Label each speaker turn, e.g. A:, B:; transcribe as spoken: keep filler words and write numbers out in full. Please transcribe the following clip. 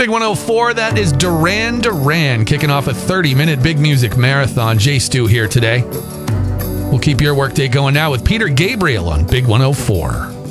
A: Big one oh four, that is Duran Duran kicking off a thirty-minute big music marathon. Jay Stu here today. We'll keep your workday going now with Peter Gabriel on Big one oh four.